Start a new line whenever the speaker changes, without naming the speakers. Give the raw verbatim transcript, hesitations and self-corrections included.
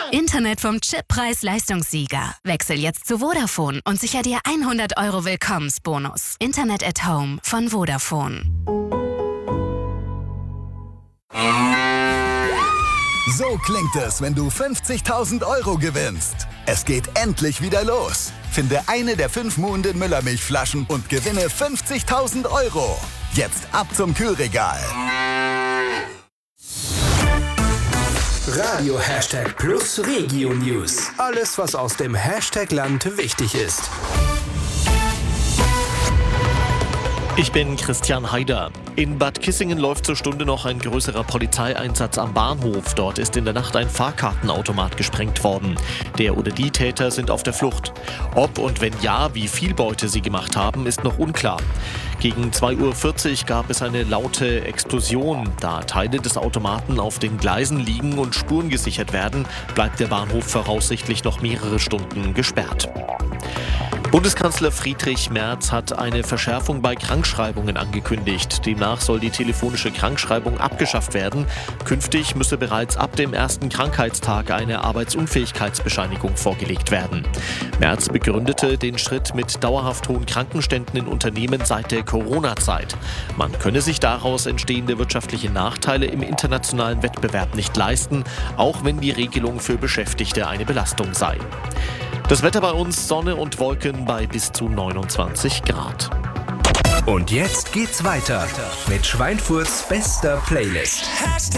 Internet vom Chip Preis-Leistungssieger. Wechsel jetzt zu Vodafone und sicher dir hundert Euro Willkommensbonus. Internet at Home von Vodafone.
So klingt es, wenn du fünfzigtausend Euro gewinnst. Es geht endlich wieder los. Finde eine der fünf Muhnden Müllermilchflaschen und gewinne fünfzigtausend Euro. Jetzt ab zum Kühlregal.
Radio Hashtag Plus Regio News. Alles, was aus dem Hashtag Land wichtig ist.
Ich bin Christian Haider. In Bad Kissingen läuft zur Stunde noch ein größerer Polizeieinsatz am Bahnhof. Dort ist in der Nacht ein Fahrkartenautomat gesprengt worden. Der oder die Täter sind auf der Flucht. Ob und wenn ja, wie viel Beute sie gemacht haben, ist noch unklar. Gegen zwei Uhr vierzig gab es eine laute Explosion. Da Teile des Automaten auf den Gleisen liegen und Spuren gesichert werden, bleibt der Bahnhof voraussichtlich noch mehrere Stunden gesperrt. Bundeskanzler Friedrich Merz hat eine Verschärfung bei Krankschreibungen angekündigt. Demnach soll die telefonische Krankschreibung abgeschafft werden. Künftig müsse bereits ab dem ersten Krankheitstag eine Arbeitsunfähigkeitsbescheinigung vorgelegt werden. Merz begründete den Schritt mit dauerhaft hohen Krankenständen in Unternehmen seit der Corona-Zeit. Man könne sich daraus entstehende wirtschaftliche Nachteile im internationalen Wettbewerb nicht leisten, auch wenn die Regelung für Beschäftigte eine Belastung sei. Das Wetter bei uns, Sonne und Wolken bei bis zu neunundzwanzig Grad.
Und jetzt geht's weiter mit Schweinfurts bester Playlist.